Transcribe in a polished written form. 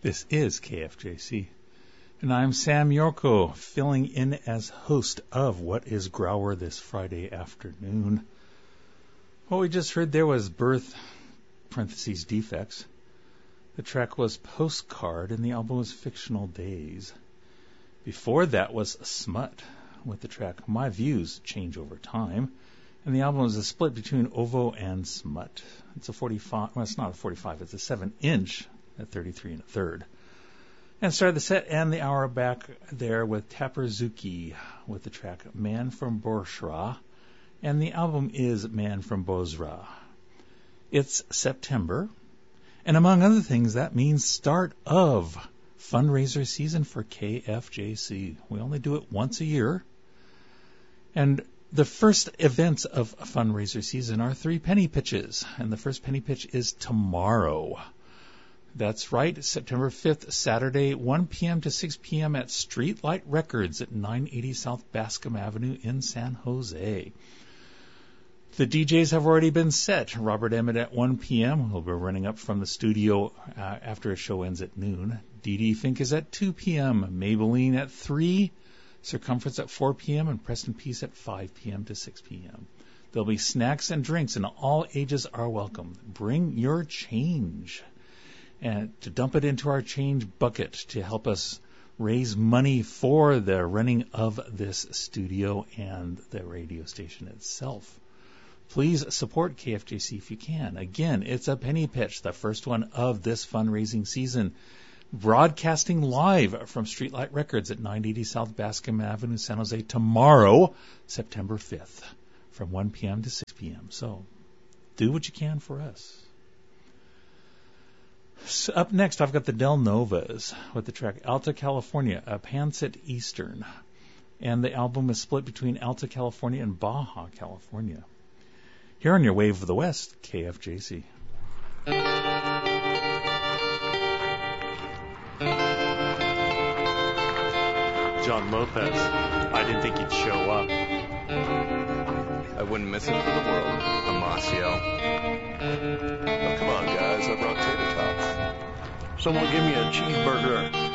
This is KFJC, and I'm Sam Yorko, filling in as host of What is Grauer this Friday afternoon. What we just heard there was Birth, parentheses, Defects. The track was Postcard, and the album was Fictional Days. Before that was Smut, with the track My Views Change Over Time, and the album was a split between Ovo and Smut. It's a 45, well, it's not a 45, it's a 7-inch at 33 1/3. And started the set and the hour back there with Taperzuki with the track Man from Borsra, and the album is Man from Bozra. It's September, and among other things, that means start of fundraiser season for KFJC. We only do it once a year, and the first events of fundraiser season are 3 penny pitches, and the first penny pitch is tomorrow. That's right, September 5th, Saturday, 1 p.m. to 6 p.m. at Streetlight Records at 980 South Bascom Avenue in San Jose. The DJs have already been set. Robert Emmett at 1 p.m. He'll be running up from the studio after his show ends at noon. Dee Dee Fink is at 2 p.m. Maybelline at 3, Circumference at 4 p.m. and Preston Peace at 5 p.m. to 6 p.m. There'll be snacks and drinks, and all ages are welcome. Bring your change and to dump it into our change bucket to help us raise money for the running of this studio and the radio station itself. Please support KFJC if you can. Again, it's a penny pitch, the first one of this fundraising season. Broadcasting live from Streetlight Records at 980 South Bascom Avenue, San Jose, tomorrow, September 5th, from 1 p.m. to 6 p.m. So do what you can for us. So up next, I've got the Del Novas with the track Alta California, a Pansett Eastern. And the album is split between Alta California and Baja California. Here on your Wave of the West, KFJC. John Lopez, I didn't think you'd show up. I wouldn't miss it for the world, Amacio. Oh, come on, guys, I brought tater tots. Someone give me a cheeseburger.